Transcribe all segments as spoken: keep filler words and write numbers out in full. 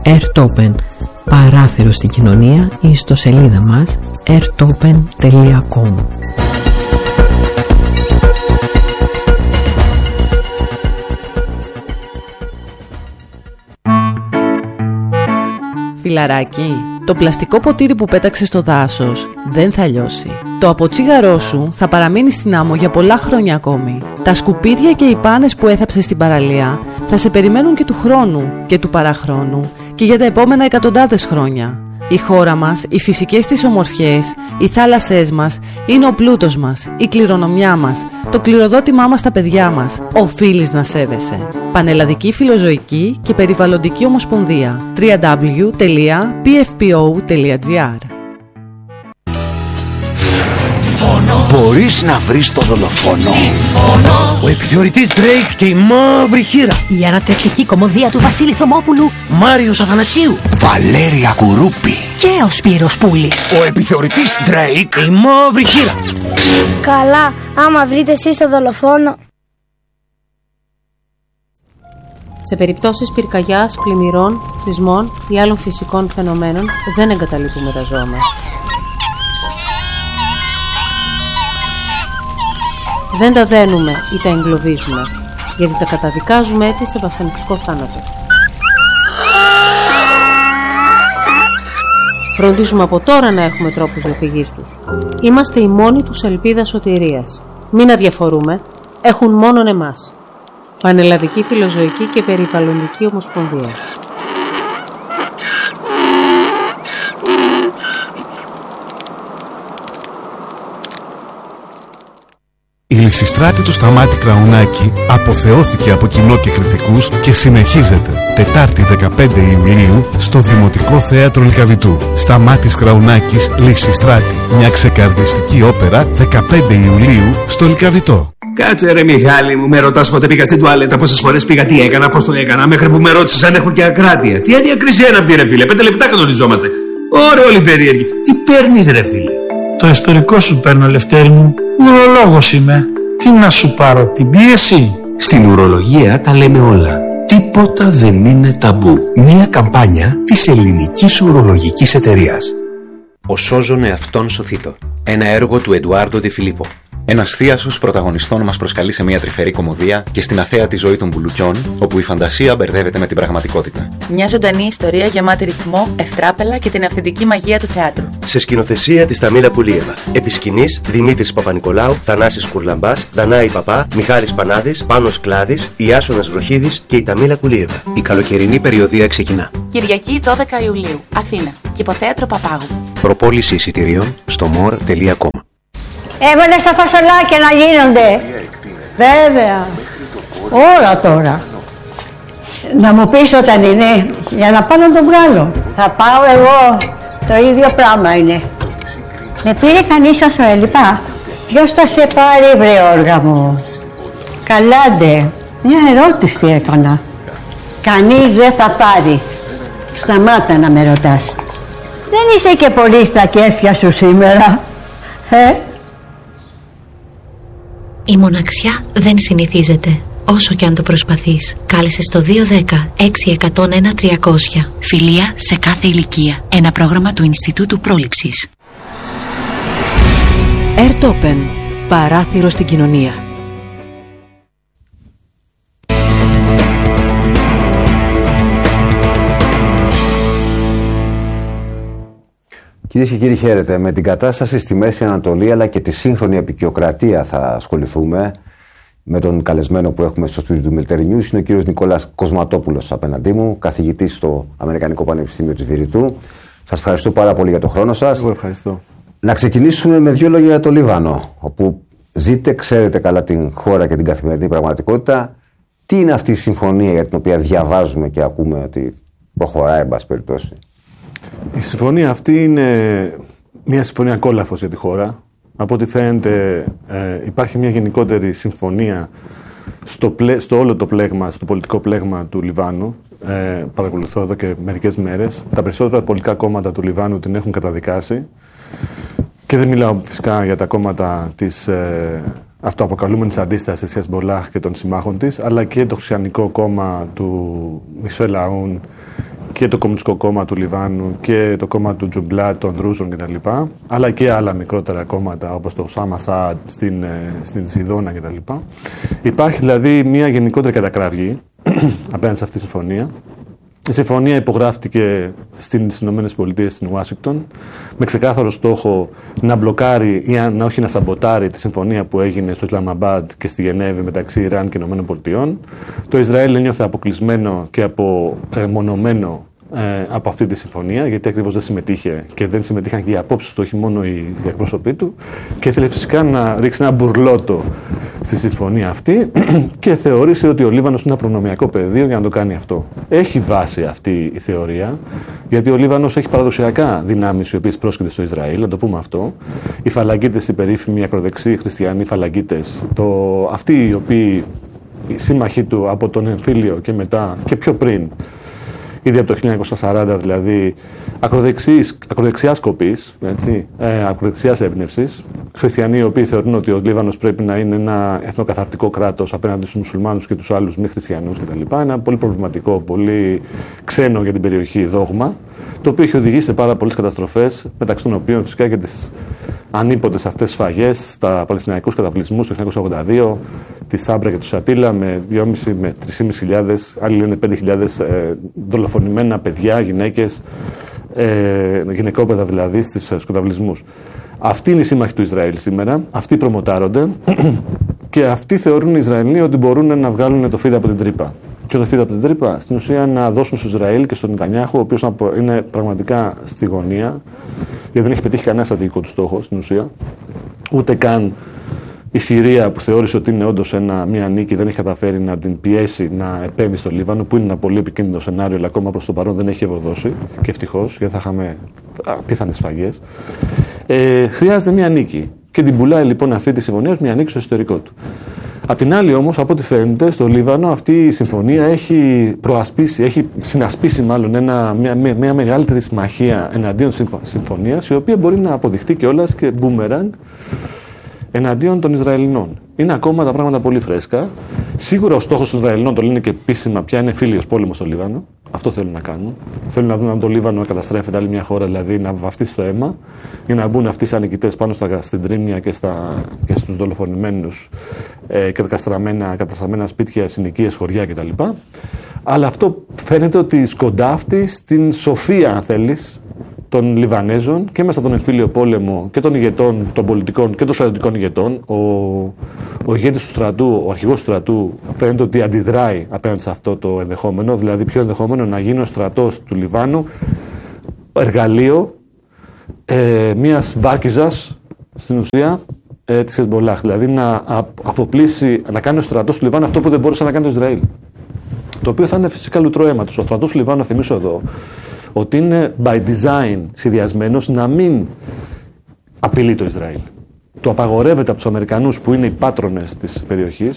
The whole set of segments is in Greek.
Airtopen, παράθυρο στην κοινωνία, ή στο σελίδα μας airtopen τελεία com. Φιλαράκι, το πλαστικό ποτήρι που πέταξε στο δάσος δεν θα λιώσει. Το αποτσίγαρό σου θα παραμείνει στην άμμο για πολλά χρόνια ακόμη. Τα σκουπίδια και οι πάνες που έθαψες στην παραλία θα σε περιμένουν και του χρόνου και του παραχρόνου και για τα επόμενα εκατοντάδες χρόνια. Η χώρα μας, οι φυσικές της ομορφιές, οι θάλασσές μας είναι ο πλούτος μας, η κληρονομιά μας, το κληροδότημά μας στα παιδιά μας. Οφείλεις να σέβεσαι. Πανελλαδική Φιλοζωική και Περιβαλλοντική Ομοσπονδία. double-u double-u double-u τελεία πι εφ πι ο τελεία τζι άρ. Μπορείς να βρεις το δολοφόνο. Ο επιθεωρητής Drake και η μαύρη χήρα. Η ανατρεπτική κωμωδία του Βασίλη Θωμόπουλου. Μάριος Αθανασίου. Βαλέρια Κουρούπη. Και ο Σπύρος Πούλης. Ο επιθεωρητής Drake. Η μαύρη χήρα. Καλά, άμα βρείτε εσείς το δολοφόνο. Σε περιπτώσεις πυρκαγιάς, πλημμυρών, σεισμών ή άλλων φυσικών φαινομένων δεν εγκαταλείπουμε τα ζώα μας. Δεν τα δένουμε ή τα εγκλωβίζουμε, γιατί τα καταδικάζουμε έτσι σε βασανιστικό θάνατο. Φροντίζουμε από τώρα να έχουμε τρόπους διαφυγής τους. Είμαστε η μόνη τους ελπίδα σωτηρίας. Μην αδιαφορούμε, έχουν μόνον εμάς. Πανελλαδική Φιλοζωική και Περιβαλλοντική Ομοσπονδία. Η Λυσιστράτη του Σταμάτη Κραουνάκη αποθεώθηκε από κοινό και κριτικούς και συνεχίζεται Τετάρτη δεκαπέντε Ιουλίου στο Δημοτικό Θέατρο Λυκαβητού. Σταμάτης Κραουνάκης, Λυσιστράτη, μια ξεκαρδιστική όπερα, δεκαπέντε Ιουλίου στο Λυκαβητό. Κάτσε ρε Μιχάλη μου, με ρωτάς πότε πήγα στην τουαλέτα, πόσες φορές πήγα, τι έκανα, πώς το έκανα, μέχρι που με ρώτησες αν έχω και ακράτεια. Τι αδιακρισία είναι αυτή ρε φίλε, πέντε λεπτά κανονιζόμαστε. Ωραία όλοι περίεργοι. Τι παίρνεις ρε φίλε? Το ιστορικό σου παίρνω, Λευτέρη μου. Ουρολόγος είμαι. Τι να σου πάρω, την πίεση? Στην ουρολογία τα λέμε όλα. Τίποτα δεν είναι ταμπού. Μια καμπάνια της Ελληνικής Ουρολογικής Εταιρείας. Ο Σώζον εαυτόν σωθήτω. Ένα έργο του Εντουάρντο Ντι Φιλίππο. Ένας θίασος πρωταγωνιστών μας προσκαλεί σε μια τρυφερή κωμωδία και στην αθέατη ζωή των μπουλουκιών, όπου η φαντασία μπερδεύεται με την πραγματικότητα. Μια ζωντανή ιστορία γεμάτη ρυθμό, ευτράπελα και την αυθεντική μαγεία του θεάτρου. Σε σκηνοθεσία της Ταμίλα Πουλίεβα. Επί σκηνής Δημήτρης Παπα-Νικολάου, Θανάσης Κουρλαμπάς, Δανάη Παπά, Μιχάλης Πανάδης, Πάνος Κλάδης, Ιάσονας Βροχίδης και η Ταμίλα Πουλίεβα. Η καλοκαιρινή περιοδία ξεκινά. Κυριακή δώδεκα Ιουλίου, Αθήνα. Κηποθέατρο Παπάγου. Προπόληση εισιτηρίων στο μορ τελεία κομ. Έβαλε στα φασολάκια να γίνονται. Βέβαια. Όλα τώρα. Να μου πεις όταν είναι, για να πάω να τον βγάλω. Θα πάω εγώ. Το ίδιο πράγμα είναι. Με πήρε κανείς όσο έλειπα? Ποιος θα σε πάρει βρε όργα μου? Καλάντε. Μια ερώτηση έκανα. Κανείς δεν θα πάρει. Σταμάτα να με ρωτάς. Δεν είσαι και πολύ στα κέφια σου σήμερα. Ε? Η μοναξιά δεν συνηθίζεται, όσο και αν το προσπαθείς. Κάλεσε στο δύο ένα μηδέν έξι ένα μηδέν ένα τριακόσια. Φιλία σε κάθε ηλικία. Ένα πρόγραμμα του Ινστιτούτου Πρόληψης. Airtopen, παράθυρο στην κοινωνία. Κυρίες και κύριοι, χαίρετε. Με την κατάσταση στη Μέση Ανατολή αλλά και τη σύγχρονη αποικιοκρατία θα ασχοληθούμε. Με τον καλεσμένο που έχουμε στο στούντιο του Military News είναι ο κύριος Νικόλας Κοσματόπουλος απέναντί μου, καθηγητής στο Αμερικανικό Πανεπιστήμιο της Βηρητού. Σας ευχαριστώ πάρα πολύ για τον χρόνο σας. Εγώ ευχαριστώ. Να ξεκινήσουμε με δύο λόγια για το Λίβανο, όπου ζείτε, ξέρετε καλά την χώρα και την καθημερινή πραγματικότητα. Τι είναι αυτή η συμφωνία για την οποία διαβάζουμε και ακούμε ότι προχωράει, εν πάση περιπτώσει? Η συμφωνία αυτή είναι μια συμφωνία κόλαφος για τη χώρα. Από ό,τι φαίνεται ε, υπάρχει μια γενικότερη συμφωνία στο, πλε, στο όλο το πλέγμα, στο πολιτικό πλέγμα του Λιβάνου. Ε, παρακολουθώ εδώ και μερικές μέρες. Τα περισσότερα πολιτικά κόμματα του Λιβάνου την έχουν καταδικάσει. Και δεν μιλάω φυσικά για τα κόμματα της ε, αυτοαποκαλούμενης αντίστασης της Χεσμπολάχ και των συμμάχων της, αλλά και το χριστιανικό κόμμα του Μισελ Αούν και το Κομμουνιστικό Κόμμα του Λιβάνου και το κόμμα του Τζουμπλάτ των Δρούζων κτλ. Αλλά και άλλα μικρότερα κόμματα όπως το Οσάμα Σαάντ στην, στην Σιδώνα κτλ. Υπάρχει δηλαδή μια γενικότερη κατακραυγή απέναντι σε αυτή τη συμφωνία. Η συμφωνία υπογράφτηκε στις ΗΠΑ, στην Ουάσιγκτον, με ξεκάθαρο στόχο να μπλοκάρει ή να όχι να σαμποτάρει τη συμφωνία που έγινε στο Ισλαμαμπάντ και στη Γενέβη μεταξύ Ιράν και ΗΠΑ. Το Ισραήλ ένιωθε αποκλεισμένο και απομονωμένο ε, από αυτή τη συμφωνία, γιατί ακριβώς δεν συμμετείχε και δεν συμμετείχαν και οι απόψεις του, όχι μόνο οι, οι εκπρόσωποι του, και ήθελε φυσικά να ρίξει ένα μπουρλότο στη συμφωνία αυτή και θεωρήσε ότι ο Λίβανος είναι ένα προνομιακό πεδίο για να το κάνει αυτό. Έχει βάση αυτή η θεωρία, γιατί ο Λίβανος έχει παραδοσιακά δυνάμεις οι οποίες πρόσκειται στο Ισραήλ, να το πούμε αυτό. Οι φαλαγκίτες, οι περίφημοι ακροδεξιοί χριστιανοί φαλαγκίτες, το, αυτοί οι οποίοι οι σύμμαχοί του από τον εμφύλιο και μετά και πιο πριν, ήδη από το χίλια εννιακόσια σαράντα δηλαδή, ακροδεξιάς σκοπής, ε, ακροδεξιάς έμπνευσης, χριστιανοί οι οποίοι θεωρούν ότι ο Λίβανος πρέπει να είναι ένα εθνοκαθαρτικό κράτος απέναντι στους μουσουλμάνους και τους άλλους μη χριστιανούς κτλ. Ένα πολύ προβληματικό, πολύ ξένο για την περιοχή δόγμα, το οποίο έχει οδηγήσει σε πάρα πολλές καταστροφές, μεταξύ των οποίων φυσικά και τις ανίποτες αυτές σφαγές στα Παλαιστινιακούς καταβλισμούς του χίλια εννιακόσια ογδόντα δύο, τη Σάμπρα και του Σατίλα, με δυόμισι με τρεις χιλιάδες πεντακόσιες, άλλοι λένε πέντε χιλιάδες ε, δολοφονημένα παιδιά, γυναίκες, ε, γυναικόπαιδα δηλαδή στους καταβλισμούς. Αυτοί είναι οι σύμμαχοι του Ισραήλ σήμερα, αυτοί προμοτάρονται και αυτοί θεωρούν οι Ισραηλοί ότι μπορούν να βγάλουν το φίδι από την τρύπα. Και το φίδι από την τρύπα, στην ουσία να δώσουν στο Ισραήλ και στον Νετανιάχου, ο οποίος είναι πραγματικά στη γωνία, γιατί δεν έχει πετύχει κανένα στρατηγικό του στόχο στην ουσία, ούτε καν η Συρία που θεώρησε ότι είναι όντως μια νίκη, δεν έχει καταφέρει να την πιέσει να επέμβει στο Λίβανο, που είναι ένα πολύ επικίνδυνο σενάριο, αλλά ακόμα προς το παρόν δεν έχει ευωδώσει, και ευτυχώς, γιατί θα είχαμε απίθανες σφαγές. Ε, χρειάζεται μια νίκη. Και την πουλάει λοιπόν αυτή τη συμφωνία ως μια νίκη στο εσωτερικό του. Απ' την άλλη όμως, από ό,τι φαίνεται, στο Λίβανο αυτή η συμφωνία έχει προασπίσει, έχει συνασπίσει μάλλον ένα, μια, μια, μια μεγαλύτερη συμμαχία εναντίον συμφωνίας, η οποία μπορεί να αποδειχτεί κιόλας και μπούμεραγκ εναντίον των Ισραηλινών. Είναι ακόμα τα πράγματα πολύ φρέσκα. Σίγουρα ο στόχος των Ισραηλινών, το λένε και επίσημα, πια είναι φίλιος πόλεμος στο Λίβανο. Αυτό θέλουν να κάνουν. Θέλουν να δουν αν το Λίβανο καταστρέφεται άλλη μια χώρα, δηλαδή να βαφτίσει το αίμα, για να μπουν αυτοί σαν νικητές πάνω στα, στην τρίμνια και, στα, και στους δολοφονημένους ε, και καταστραμμένα, καταστραμμένα σπίτια, συνοικίες, χωριά κτλ. Αλλά αυτό φαίνεται ότι σκοντάφτει στην σοφία, αν θέλεις, των Λιβανέζων και μέσα από τον εμφύλιο πόλεμο και των ηγετών, των πολιτικών και των στρατιωτικών ηγετών. Ο, ο ηγέτης του στρατού, ο αρχηγός του στρατού, φαίνεται ότι αντιδράει απέναντι σε αυτό το ενδεχόμενο, δηλαδή ποιο ενδεχόμενο να γίνει ο στρατός του Λιβάνου εργαλείο ε, μιας βάρκιζας στην ουσία ε, της Χεσμολάχ, δηλαδή να αφοπλίσει, να κάνει ο στρατός του Λιβάνου αυτό που δεν μπόρεσε να κάνει το Ισραήλ. Το οποίο θα είναι φυσικά λουτρό αίματος. Ο στρατός του Λιβάνου, θυμίσω εδώ, ότι είναι by design σχεδιασμένος να μην απειλεί το Ισραήλ. Το απαγορεύεται από τους Αμερικανούς, που είναι οι πάτρονες της περιοχής,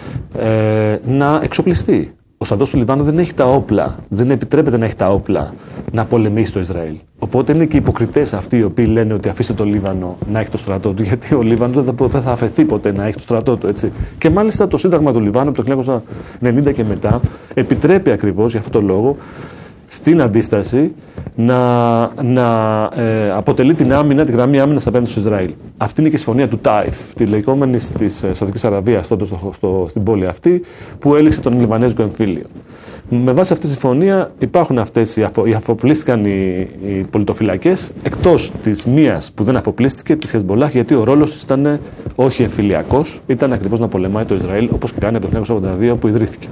ε, να εξοπλιστεί. Ο στρατός του Λιβάνου δεν έχει τα όπλα, δεν επιτρέπεται να έχει τα όπλα να πολεμήσει το Ισραήλ. Οπότε είναι και υποκριτές αυτοί οι οποίοι λένε ότι αφήστε το Λίβανο να έχει το στρατό του, γιατί ο Λίβανος δεν θα, θα αφαιθεί ποτέ να έχει το στρατό του. Έτσι. Και μάλιστα το Σύνταγμα του Λιβάνου από το χίλια εννιακόσια ενενήντα και μετά επιτρέπει ακριβώς για αυτόν τον λόγο στην αντίσταση να, να ε, αποτελεί την άμυνα, τη γραμμή άμυνας απέναντι στο Ισραήλ. Αυτή είναι και η συμφωνία του Τάιφ, τη λεγόμενη της Σαουδικής Αραβίας, τότε στο, στο, στην πόλη αυτή, που έληξε τον Λιβανέζικο εμφύλιο. Με βάση αυτή τη συμφωνία υπάρχουν αυτές, οι αφο, οι αφοπλίστηκαν οι, οι πολιτοφυλακές, εκτός της μίας που δεν αφοπλίστηκε, της Χεσμολάχ, γιατί ο ρόλος της ήταν όχι εμφυλιακός, ήταν ακριβώς να πολεμάει το Ισραήλ, όπως και κάνει από το χίλια εννιακόσια ογδόντα δύο που ιδρύθηκε.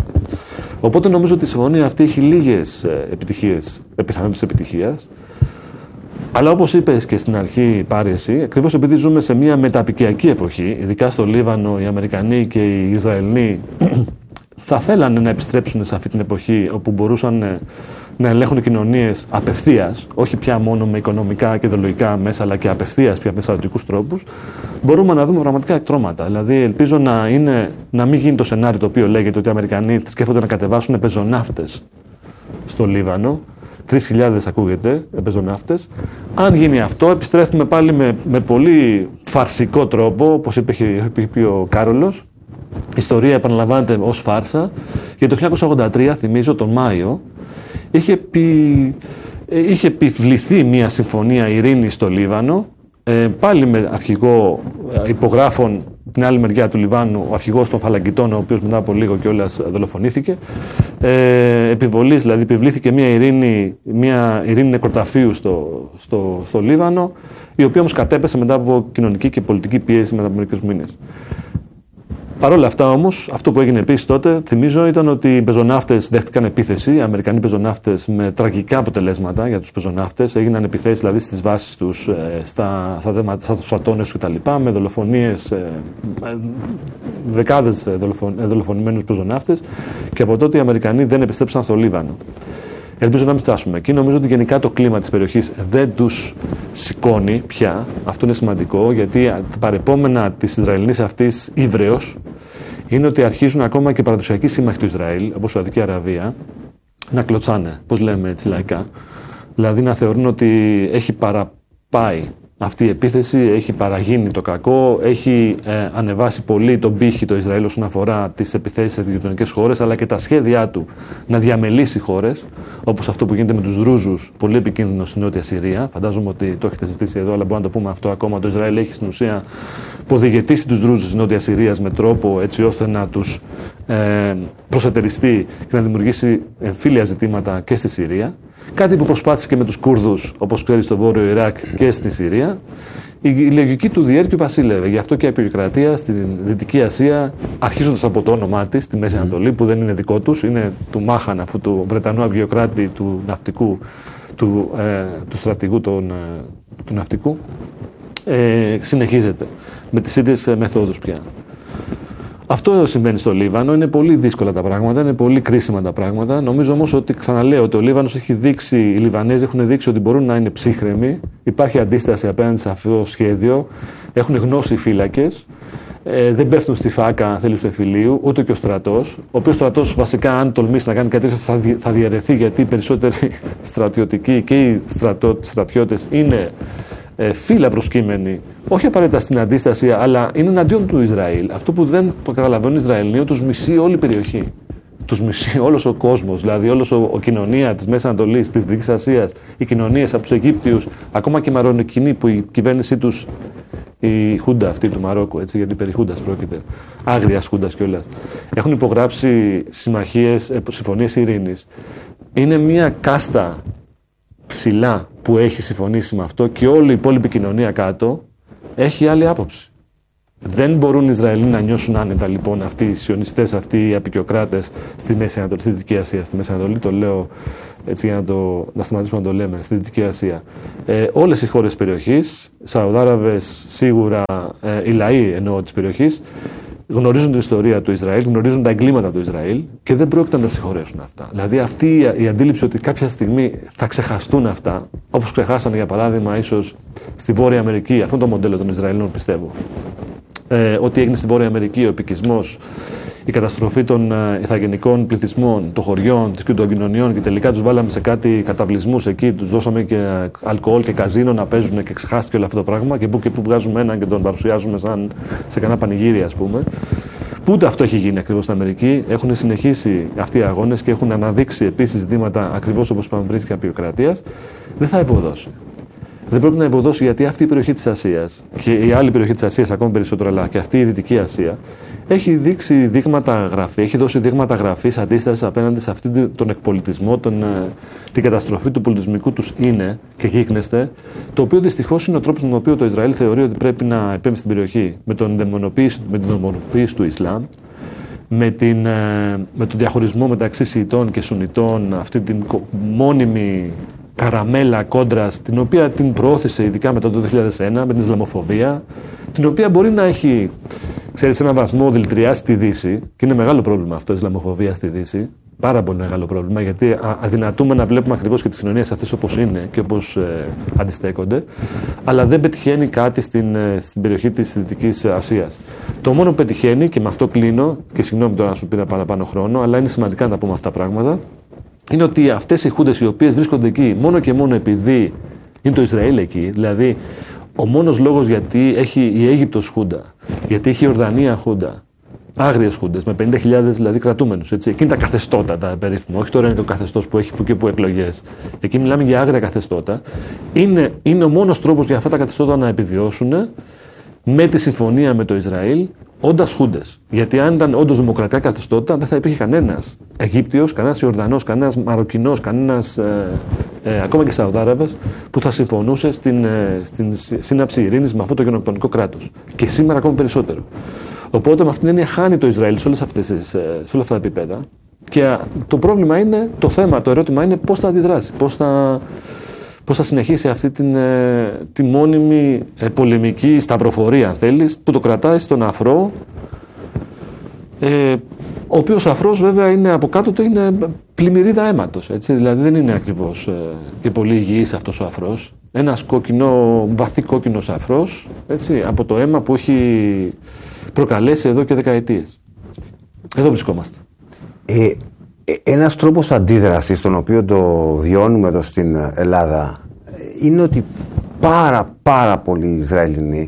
Οπότε νομίζω ότι η συμφωνία αυτή έχει λίγες επιτυχίες, πιθανότητες επιτυχίας. Αλλά όπως είπες και στην αρχή, πάρει εσύ, ακριβώς επειδή ζούμε σε μια μεταπικιακή εποχή, ειδικά στο Λίβανο, οι Αμερικανοί και οι Ισραηλοί θα θέλανε να επιστρέψουν σε αυτή την εποχή όπου μπορούσαν να ελέγχουν κοινωνίες απευθείας, όχι πια μόνο με οικονομικά και ιδεολογικά μέσα, αλλά και απευθείας πια με στρατιωτικούς τρόπους, μπορούμε να δούμε πραγματικά εκτρώματα. Δηλαδή, ελπίζω να, είναι, να μην γίνει το σενάριο το οποίο λέγεται ότι οι Αμερικανοί σκέφτονται να κατεβάσουν πεζοναύτες στο Λίβανο. τρεις χιλιάδες ακούγεται, πεζοναύτες. Αν γίνει αυτό, επιστρέφουμε πάλι με, με πολύ φαρσικό τρόπο, όπως είπε, είπε ο Κάρολος. Η ιστορία επαναλαμβάνεται ως φάρσα. Για το χίλια εννιακόσια ογδόντα τρία, θυμίζω, τον Μάιο, είχε, επι... είχε επιβληθεί μια συμφωνία ειρήνης στο Λίβανο, ε, πάλι με αρχηγό υπογράφων την άλλη μεριά του Λιβάνου, ο αρχηγός των Φαλαγκιτών, ο οποίος μετά από λίγο κιόλας δολοφονήθηκε. Ε, επιβολής, δηλαδή επιβλήθηκε μια ειρήνη, μια ειρήνη νεκροταφείου στο, στο, στο Λίβανο, η οποία όμως κατέπεσε μετά από κοινωνική και πολιτική πίεση μετά από μερικούς μήνες. Παρ' όλα αυτά όμως, αυτό που έγινε επίσης τότε, θυμίζω, ήταν ότι οι πεζοναύτες δέχτηκαν επίθεση, οι Αμερικανοί πεζοναύτες, με τραγικά αποτελέσματα για τους πεζοναύτες. Έγιναν επιθέσεις δηλαδή στις βάσεις τους, στα, στα, στα στρατώνες κτλ. Με δολοφονίες, δεκάδες δολοφον, δολοφονημένους πεζοναύτες, και από τότε οι Αμερικανοί δεν επιστρέψαν στο Λίβανο. Ελπίζω να μην φτάσουμε εκεί. Νομίζω ότι γενικά το κλίμα της περιοχής δεν τους σηκώνει πια. Αυτό είναι σημαντικό, γιατί τα παρεπόμενα της Ισραηλινής αυτής ύβρεως είναι ότι αρχίζουν ακόμα και παραδοσιακοί σύμμαχοι του Ισραήλ, όπως η Σαουδική Αραβία, να κλωτσάνε, πώς λέμε έτσι λαϊκά. Δηλαδή να θεωρούν ότι έχει παραπάει αυτή η επίθεση, έχει παραγίνει το κακό, έχει ε, ανεβάσει πολύ τον πύχη το Ισραήλ όσον αφορά τις επιθέσεις σε γειτονικές χώρες, αλλά και τα σχέδιά του να διαμελήσει χώρες, όπως αυτό που γίνεται με τους Δρούζους, πολύ επικίνδυνο στην Νότια Συρία. Φαντάζομαι ότι το έχετε ζητήσει εδώ, αλλά μπορούμε να το πούμε αυτό ακόμα. Το Ισραήλ έχει στην ουσία ποδηγετήσει τους Δρούζους της Νότιας Συρίας με τρόπο έτσι ώστε να τους ε, προσετεριστεί και να δημιουργήσει εμφύλια ζητήματα και στη Συρία. Κάτι που προσπάθησε και με τους Κούρδους, όπως ξέρει, στο Βόρειο Ιράκ και στη Συρία. Η, η λογική του διέρκειου βασίλευε. Γι' αυτό και η επικρατεία στην Δυτική Ασία, αρχίζοντας από το όνομά της, στη Μέση Ανατολή, που δεν είναι δικό τους, είναι του Μάχαν, αφού του Βρετανού αυγιοκράτη, του ναυτικού, του, ε, του στρατηγού των, ε, του ναυτικού, ε, συνεχίζεται με τις ίδιες μεθόδους πια. Αυτό συμβαίνει στο Λίβανο. Είναι πολύ δύσκολα τα πράγματα, είναι πολύ κρίσιμα τα πράγματα. Νομίζω όμως ότι, ξαναλέω, ότι ο Λίβανος έχει δείξει, οι Λιβανέζοι έχουν δείξει ότι μπορούν να είναι ψύχρεμοι. Υπάρχει αντίσταση απέναντι σε αυτό το σχέδιο. Έχουν γνώση οι φύλακες. Ε, δεν πέφτουν στη φάκα, αν θέλει, του εφηλίου, ούτε και ο στρατός. Ο οποίος στρατός, βασικά, αν τολμήσει να κάνει κάτι τέτοιο, θα, δι, θα διαιρεθεί, γιατί οι περισσότεροι στρατιωτικοί και οι στρατό, στρατιώτες είναι ε, φύλλα προσκύμενοι, όχι απαραίτητα στην αντίσταση, αλλά είναι εναντίον του Ισραήλ. Αυτό που δεν καταλαβαίνουν οι Ισραηλοί, ότι τους μισεί όλη η περιοχή. Τους μισεί όλος ο κόσμος, δηλαδή όλος ο, ο κοινωνία της Μέσης Ανατολής, της Δυτικής Ασίας, οι κοινωνίες από τους Αιγύπτιους, ακόμα και οι Μαροκινοί που η κυβέρνησή τους, η Χούντα αυτή του Μαρόκου, έτσι, γιατί περί Χούντας πρόκειται, άγριας Χούντας κιόλας, έχουν υπογράψει συμμαχίες, συμφωνίες ειρήνης. Είναι μια κάστα ψηλά που έχει συμφωνήσει με αυτό, και όλη η υπόλοιπη κοινωνία κάτω έχει άλλη άποψη. Δεν μπορούν οι Ισραηλοί να νιώσουν άνετα, λοιπόν, αυτοί οι σιωνιστές, αυτοί οι απεικιοκράτες στη Μέση Ανατολή, στη Δυτική Ασία. Στη Μέση Ανατολή το λέω έτσι για να, το, να σταματήσουμε να το λέμε, στη Δυτική Ασία. Ε, όλες οι χώρες της περιοχής, Σαουδάραβες σίγουρα, ε, οι λαοί εννοώ της περιοχής, γνωρίζουν την ιστορία του Ισραήλ, γνωρίζουν τα εγκλήματα του Ισραήλ και δεν πρόκειται να τα συγχωρέσουν αυτά. Δηλαδή αυτή η αντίληψη ότι κάποια στιγμή θα ξεχαστούν αυτά, όπως ξεχάσανε για παράδειγμα ίσως στη Βόρεια Αμερική, αυτό το μοντέλο των Ισραηλινών, πιστεύω. Ε, ό,τι έγινε στη Βόρεια Αμερική, ο επικισμός, η καταστροφή των ε, ηθαγενικών πληθυσμών, των χωριών, των κοινωνιών, και τελικά τους βάλαμε σε κάτι καταβλισμούς εκεί, τους δώσαμε και αλκοόλ και καζίνο να παίζουν και ξεχάστηκε όλο αυτό το πράγμα, και που και που βγάζουμε έναν και τον παρουσιάζουμε σαν σε κανένα πανηγύρι, ας πούμε. Που ούτε αυτό έχει γίνει ακριβώς στην Αμερική. Έχουν συνεχίσει αυτοί οι αγώνες και έχουν αναδείξει επίσης ζητήματα ακριβώς όπως είπαμε πριν, απεικιοκρατίας. Δεν θα ευωδώσει. Δεν πρέπει να ευωδώσει, γιατί αυτή η περιοχή της Ασίας και η άλλη περιοχή της Ασίας ακόμη περισσότερο, αλλά και αυτή η Δυτική Ασία, έχει δείξει δείγματα γραφή, έχει δώσει δείγματα γραφής αντίστασης απέναντι σε αυτόν τον εκπολιτισμό, τον, την καταστροφή του πολιτισμικού τους είναι και γίγνεσθε, το οποίο δυστυχώς είναι ο τρόπος με τον οποίο το Ισραήλ θεωρεί ότι πρέπει να επέμβει στην περιοχή, με, τον δαιμονοποίηση, με την δαιμονοποίηση του Ισλάμ, με, την, με τον διαχωρισμό μεταξύ Σιητών και Σουνιτών, αυτή την μόνιμη καραμέλα κόντρας, την οποία την προώθησε ειδικά μετά το δύο χιλιάδες ένα με την Ισλαμοφοβία, την οποία μπορεί να έχει, ξέρεις, σε έναν βαθμό δηλητηριάσει τη Δύση, και είναι μεγάλο πρόβλημα αυτό, η Ισλαμοφοβία στη Δύση. Πάρα πολύ μεγάλο πρόβλημα, γιατί αδυνατούμε να βλέπουμε ακριβώς και τις κοινωνίες αυτές όπως είναι και όπως ε, αντιστέκονται, αλλά δεν πετυχαίνει κάτι στην, ε, στην περιοχή της Δυτικής Ασίας. Το μόνο που πετυχαίνει, και με αυτό κλείνω, και συγγνώμη τώρα να σου πήρα παραπάνω χρόνο, αλλά είναι σημαντικά να τα πούμε αυτά τα πράγματα, είναι ότι αυτές οι χούντες οι οποίες βρίσκονται εκεί μόνο και μόνο επειδή είναι το Ισραήλ εκεί, δηλαδή ο μόνος λόγος γιατί έχει η Αίγυπτος χούντα, γιατί έχει η Ορδανία χούντα άγριες χούντες, με πενήντα χιλιάδες δηλαδή κρατούμενους. Εκείνη τα καθεστώτα τα περίφημα, όχι τώρα είναι το καθεστώς που έχει που και που εκλογές. Εκεί μιλάμε για άγρια καθεστώτα. Είναι, είναι ο μόνος τρόπος για αυτά τα καθεστώτα να επιβιώσουν με τη συμφωνία με το Ισραήλ, όντας χούντες. Γιατί αν ήταν όντως δημοκρατικά καθεστώτα, δεν θα υπήρχε κανένας Αιγύπτιος, κανένας Ιορδανός, κανένας Μαροκινός, κανένας ε, ε, ακόμα και Σαουδάραβας που θα συμφωνούσε στην, ε, στην σύναψη ειρήνης με αυτό το γενοκτονικό κράτος. Και σήμερα ακόμα περισσότερο. Οπότε με αυτήν την έννοια χάνει το Ισραήλ σε, όλες αυτές, σε όλα αυτά τα επίπεδα. Και το πρόβλημα είναι, το θέμα, το ερώτημα είναι πώς θα αντιδράσει, πώς θα, πώς θα συνεχίσει αυτή την, τη μόνιμη πολεμική σταυροφορία, αν θέλεις, που το κρατάει στον αφρό, ε, ο οποίος αφρός βέβαια είναι από κάτω του είναι πλημμυρίδα αίματος, έτσι, δηλαδή δεν είναι ακριβώς ε, και πολύ υγιής αυτός ο αφρός. Ένας κόκκινο, βαθύ κόκκινος αφρός, έτσι, από το αίμα που έχει προκαλέσει εδώ και δεκαετίες. Εδώ βρισκόμαστε. Ε, ένας τρόπος αντίδρασης, τον οποίο το βιώνουμε εδώ στην Ελλάδα, είναι ότι πάρα πάρα πολλοί Ισραηλινοί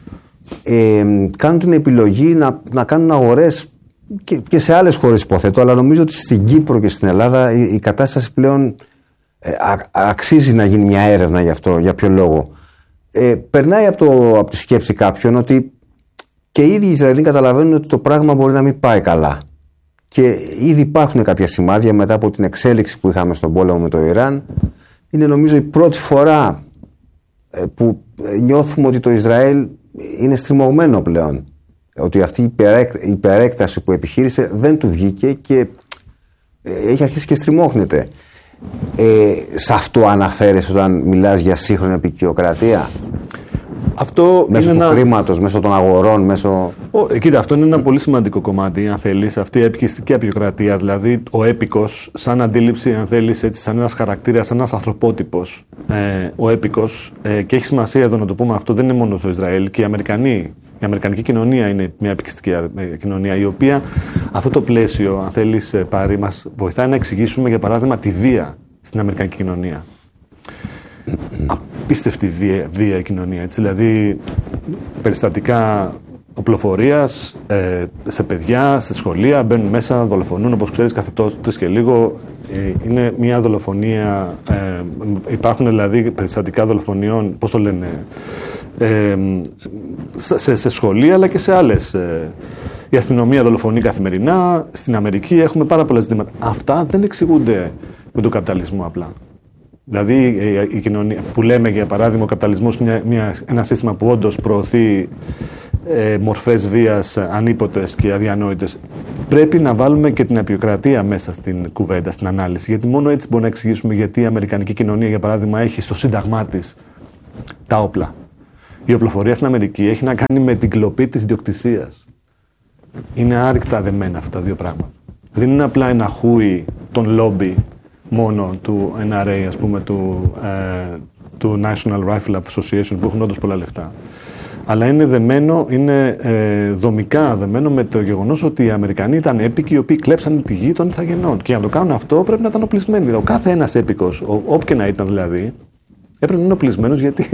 ε, κάνουν την επιλογή να, να κάνουν αγορές και, και σε άλλες χώρες, υποθέτω, αλλά νομίζω ότι στην Κύπρο και στην Ελλάδα η, η κατάσταση πλέον ε, α, αξίζει να γίνει μια έρευνα γι' αυτό, για ποιο λόγο. Ε, περνάει από, το, από τη σκέψη κάποιον ότι και οι ίδιοι οι Ισραηλοί καταλαβαίνουν ότι το πράγμα μπορεί να μην πάει καλά. Και ήδη υπάρχουν κάποια σημάδια μετά από την εξέλιξη που είχαμε στον πόλεμο με το Ιράν. Είναι νομίζω η πρώτη φορά που νιώθουμε ότι το Ισραήλ είναι στριμωγμένο πλέον. Ότι αυτή η υπερέκταση που επιχείρησε δεν του βγήκε και έχει αρχίσει και στριμώχνεται. Ε, σε αυτό αναφέρεσαι όταν μιλάς για σύγχρονη αποικιοκρατία? Αυτό μέσω είναι του ένα... χρήματος, μέσω των αγορών, μέσω... Ο, κοίτα, αυτό είναι ένα πολύ σημαντικό κομμάτι, αν θέλεις, αυτή η επικιστική αποικιοκρατία, δηλαδή ο έπικος, σαν αντίληψη, αν θέλεις, έτσι, σαν ένας χαρακτήρας, σαν ένας ανθρωπότυπος, ε, ο έπικος, ε, και έχει σημασία εδώ να το πούμε αυτό, δεν είναι μόνο στο Ισραήλ, και οι Αμερικανοί, η αμερικανική κοινωνία είναι μια επικιστική κοινωνία, η οποία αυτό το πλαίσιο, αν θέλεις, Πάρη, μας βοηθάει να εξηγήσουμε, για παράδειγμα, τη βία στην αμερικανική κοινωνία. Απίστευτη βία, βία η κοινωνία, έτσι, δηλαδή περιστατικά οπλοφορίας ε, σε παιδιά, σε σχολεία, μπαίνουν μέσα, δολοφονούν, όπως ξέρεις, καθ' τρεις και λίγο. Ε, είναι μια δολοφονία, ε, υπάρχουν δηλαδή περιστατικά δολοφονιών, πώς το λένε, ε, σε, σε σχολεία αλλά και σε άλλες. Ε, η αστυνομία δολοφονεί καθημερινά, στην Αμερική έχουμε πάρα πολλά ζητήματα. Αυτά δεν εξηγούνται με τον καπιταλισμό απλά. Δηλαδή η κοινωνία, που λέμε για παράδειγμα ο καπιταλισμός είναι μια, ένα σύστημα που όντως προωθεί ε, μορφές βίας ανίποτες και αδιανόητες. Πρέπει να βάλουμε και την αποικιοκρατία μέσα στην κουβέντα, στην ανάλυση, γιατί μόνο έτσι μπορούμε να εξηγήσουμε γιατί η αμερικανική κοινωνία, για παράδειγμα, έχει στο σύνταγμά της τα όπλα. Η οπλοφορία στην Αμερική έχει να κάνει με την κλοπή της ιδιοκτησίας. Είναι άρρηκτα δεμένα αυτά τα δύο πράγματα. Δεν είναι απλά ένα χούι των λόμπι μόνο του Εν Αρ Έι, ας πούμε, του, ε, του National Rifle Association, που έχουν όντως πολλά λεφτά. Αλλά είναι δεμένο, είναι ε, δομικά δεμένο με το γεγονός ότι οι Αμερικανοί ήταν έπικοι, οι οποίοι κλέψαν τη γη των Ιθαγενών. Και για να το κάνουν αυτό πρέπει να ήταν οπλισμένοι. Δηλαδή, ο κάθε ένας έπικος, όποιο και να ήταν δηλαδή, έπρεπε να είναι οπλισμένος, γιατί